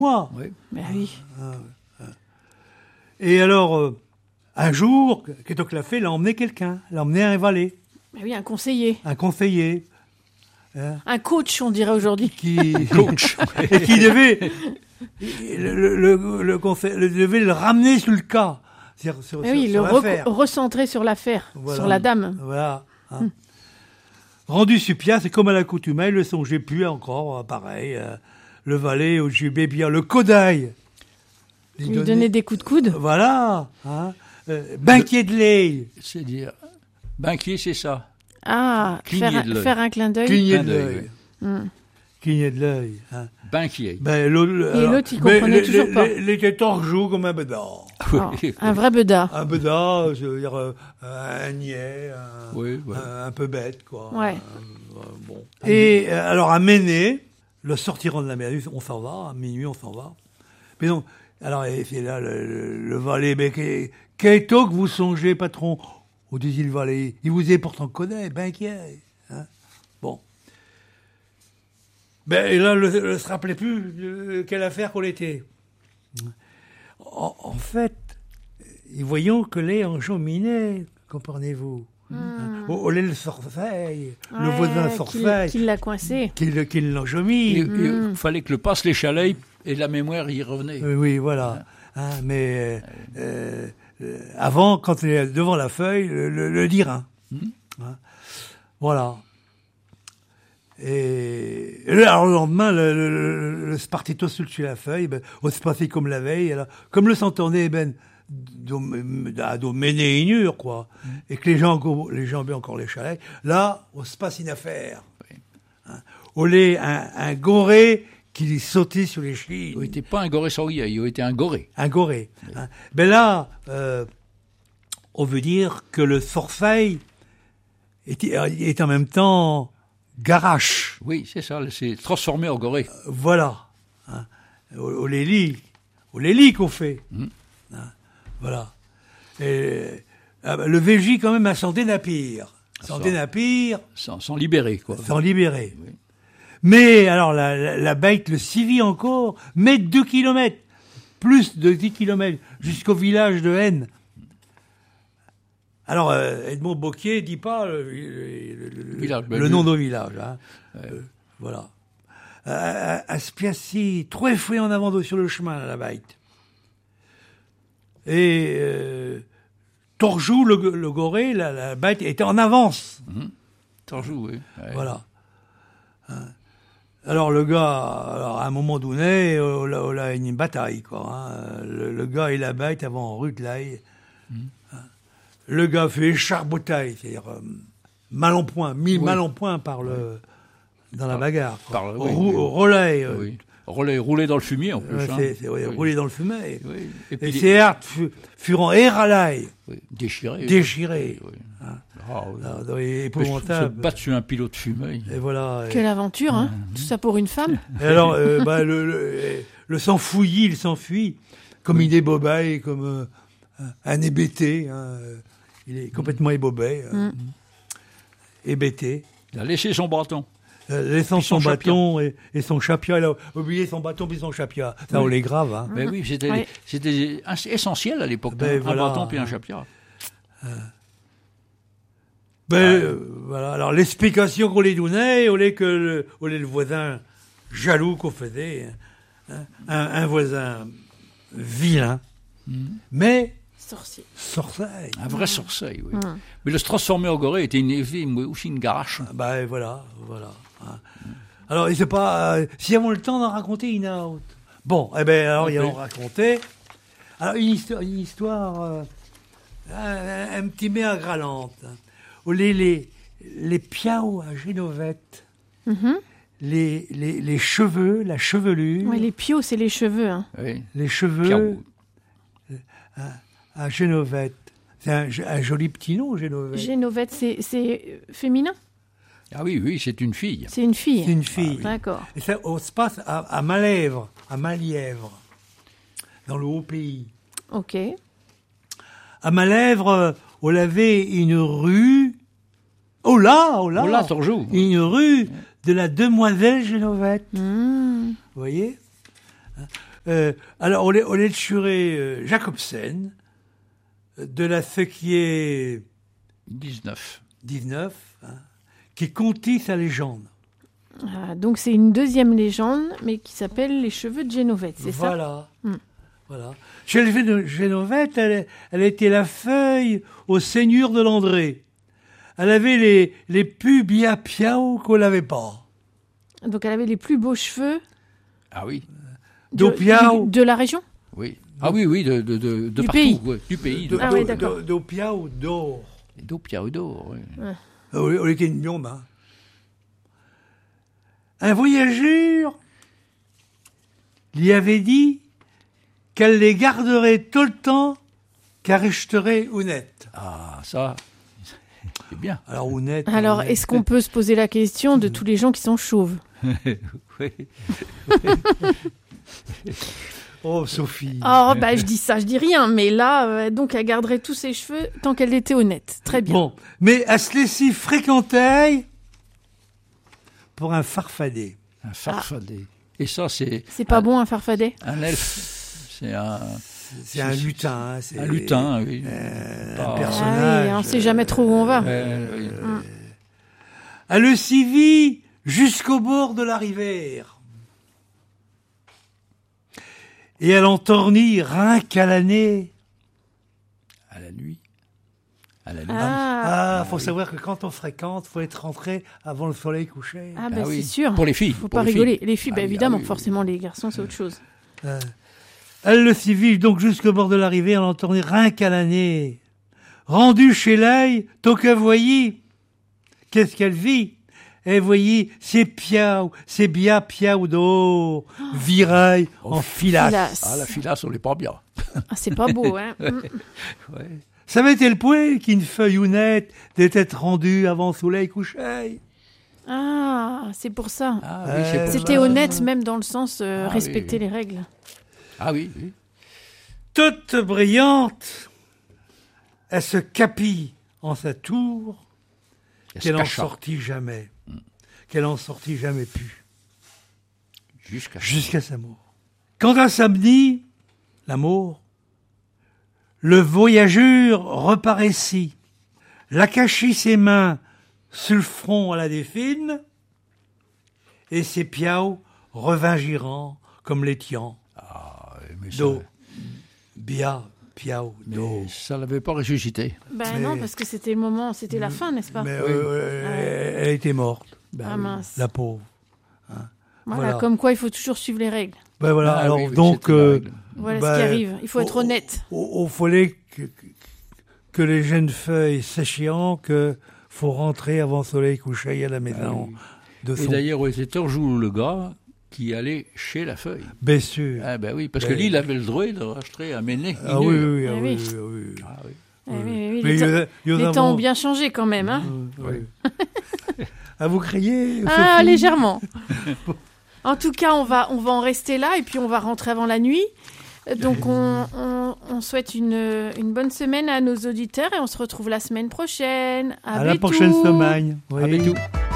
moi. Oui. Ben oui. Et alors, un jour, qu'est-ce qu'il a fait? Il a emmené quelqu'un, il a emmené un valet, Ben oui, un conseiller. un conseiller, Un coach, on dirait aujourd'hui. qui Coach. et qui devait devait le ramener sur le cas, sur Ben oui, sur l'affaire. recentrer sur l'affaire, Voilà. sur la dame. Voilà. Rendu sur pièce, et comme à l'accoutumée, il ne songeait plus encore, pareil. Le valet au jubé bien, le codaille. Lui donner des coups de coude. Voilà. Banquier de lait. C'est dire, banquier, c'est ça. Ah, Cligner de l'œil. faire un clin d'œil. Cligner Clin de d'œil, l'œil. Cligner de l'œil. Banquier. Ben, l'autre, il comprenait toujours pas. Il était torjou comme un bédard. Oh, un vrai bedard. Un bédard, je veux dire, un niais, Oui, ouais. un peu bête, quoi. Ouais. Bon. Et alors, à Méné, le sortiront de la mer, on s'en va, à minuit, on s'en va. Mais non, alors, et c'est là le valet, mais qu'est-ce que vous songez, patron? Au dit le valet, il vous est pourtant connaît, ben qui est, hein? Bon. Ben, et là, le se rappelait plus quelle affaire qu'on était. En fait, voyons que les enjauminés, comprenez-vous? Au lait le sorfeil, le voisin sorfeil, Qui l'a coincé. qui l'enjaumine. Il fallait que le passe les chalets et la mémoire y revenait. Oui, voilà. Mais avant, quand il est devant la feuille, le dire. Voilà. Et alors, le lendemain, le spartito sur la feuille, ben, on se passait comme la veille. Alors, comme le s'entendait, ben, do mener inure, quoi. Et que les gens avaient encore les chalets. Là, on se passe une affaire. Au lait, un goré qui sautait sur les chines. Il n'était pas un goré sauria, il était un goré. Un goré. Ben là, on veut dire que le sorfeil est en même temps garache. Oui, c'est ça, c'est transformé en goré. Voilà. Au léli qu'on fait. Voilà. Et, le VJ, quand même, a s'en dénapir. S'en libérer, quoi. S'en libérer. Oui. Mais, alors, la bête le civile encore, met 2 kilomètres, plus de 10 kilomètres, jusqu'au village de Haine. Alors, Edmond Bocquier dit pas le nom du village. Voilà. À Spiassi, 3 fois en avant sur le chemin, la bête. Et Torjou, le goré, la bête était en avance. Torjou, oui. Ouais. Voilà. Alors le gars, à un moment donné, on a une bataille, quoi. Le gars et la bête avant en rue de l'ail. Le gars fait écharbouttaille, c'est-à-dire mal en point, mal en point dans la bagarre. Relais. Relais roulé dans le fumier, en plus. Roulé dans le fumier. Oui. Et ses hardes furent en air à l'ail. Déchirés. Oui. Épouvantable. Se battre sur un pilote fumée. Et voilà. Quelle aventure, hein? Tout ça pour une femme. Et alors, le sang fouillis, il s'enfuit, comme il est bobaye, comme un hébété. Il est complètement ébobé, hébété. Il a laissé son bâton. Laissant son bâton et son chapia. Il a oublié son bâton puis son chapia. Ça, on les grave. Hein. Ben oui, c'était essentiel à l'époque. Ben, un bâton puis un chapia. Voilà. Alors, l'explication qu'on les donnait, au lieu que le voisin jaloux qu'on faisait, un voisin vilain, mais sorcier. Un vrai sorcier, oui. Mais le se transformer en goré était aussi une garache. Voilà. Alors, il sait pas si avons le temps d'en raconter une autre. Bon, alors il en racontait. Alors une histoire un petit peu agralante. Les piaos à Génovette, les cheveux, la chevelure. Ouais, les pios, c'est les cheveux. Hein. Oui. Les cheveux Piao. À Génovette. C'est un joli petit nom, Génovette. Génovette, c'est féminin? Ah oui, c'est une fille. C'est une fille. C'est une fille. D'accord. Et ça se passe à Malèvre, dans le Haut-Pays. Ok. À Malèvre, on avait une rue. Oh là, Torjou. une rue de la demoiselle Génovette. Mmh. Vous voyez? Alors, on est de Churet Jacobsen, de la Feuquier 19. 19, hein, qui contit sa légende. Ah, donc c'est une deuxième légende, mais qui s'appelle les cheveux de Génovette, c'est ça? Voilà. Hmm. Voilà. Chez les Génovette, elle était la feuille au seigneur de Landré. Elle avait les pubia piao qu'on n'avait pas. Donc elle avait les plus beaux cheveux Ah oui, D'Opiao. de la région? oui. Ah oui, de Du partout, pays. ouais, du pays. Ah oui, d'accord. D'Opiao d'or. D'Opia d'or, oui. On était une blonde, hein. Un voyageur lui avait dit qu'elle les garderait tout le temps, car resterait honnête. Ah, ça, c'est bien. Alors, honnête. Alors, honnête. est-ce qu'on peut se poser la question de tous les gens qui sont chauves? Oui. Oh, Sophie. Oh, bah, je dis rien, mais là, donc, elle garderait tous ses cheveux tant qu'elle était honnête. Très bien. Bon, mais elle se laissait fréquenter pour un farfadet. Un farfadet. Et ça, c'est C'est pas bon, un farfadet? un elfe. C'est un C'est un lutin. Hein, c'est un lutin, oui. un Pas- personnage. Ah oui, on sait jamais trop où on va. Oui. Elle le suivit jusqu'au bord de la rivière. Et elle en tornit rien qu'à l'année. À la nuit. À la nuit. Ah, Faut savoir que quand on fréquente, faut être rentré avant le soleil couché. ah bah, Ah oui. c'est sûr. Pour les filles. Faut pour pas les rigoler. filles. Les filles, bah, Ah oui, évidemment, ah oui, forcément, les garçons, c'est autre chose. Elle le suivit donc jusqu'au bord de la rivière, elle en tornit rien qu'à l'année. Rendue chez l'œil, tant que voyez, qu'est-ce qu'elle vit? Elle voyait ses piaou, ses bia piaou d'eau, viraille en filasse. Filasse. Ah, la filasse, on n'est pas bien. Ah, c'est pas beau, hein. Ouais. Ça m'était le point qu'une feuille honnête d'être rendue avant le soleil couché. Ah, c'est pour ça. Ah oui, c'est pour C'était ça. honnête, même dans le sens Ah, respecter oui, les règles. Ah oui, oui. Toute brillante, elle se capit en sa tour, Elle qu'elle se en cacha sortit jamais. Qu'elle en sortit jamais plus. jusqu'à Sa mort. Quant à samedi, l'amour, le voyageur reparaissit, la cachit ses mains sur le front à la défine, et ses piaos revint girant comme les tians. mais ça, Do, bia, piao, do. mais ça l'avait pas ressuscité. Ben Mais- non, parce que c'était le moment, c'était la fin, n'est-ce pas? Mais Oui. elle était morte, Ah mince. la pauvre. Voilà, voilà. comme quoi il faut toujours suivre les règles. Ben voilà, Ah alors oui, oui, donc, c'était la règle. Voilà bah, ce qui arrive. Il faut être honnête. Au fallait que les jeunes feuilles sachiant que faut rentrer avant le soleil couché à la maison oui. de Et son d'ailleurs, c'était toujours le gars qui allait chez la feuille. bien sûr. Ah ben oui, parce que Ben- lui, il avait le droit de racheter à Méné. Ah oui, oui, Ah ah oui. oui, oui, oui. Ah oui. Eh oui, oui, Mais les temps temps ont bien changé quand même. Hein. Oui. À vous crier Ah, Sophie légèrement. En tout cas, on va en rester là et puis on va rentrer avant la nuit. Donc, on souhaite une bonne semaine à nos auditeurs et on se retrouve la semaine prochaine. À la prochaine semaine. Ah, Oui. ben tout.